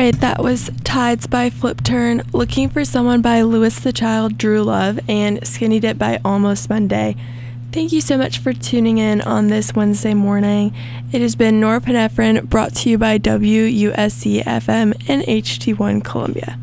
Alright, that was Tides by Flip Turn, Looking for Someone by Louis the Child, Drew Love, and Skinny Dip by Almost Monday. Thank you so much for tuning in on this Wednesday morning. It has been Norepinephrine, brought to you by WUSC FM and HD1 Columbia.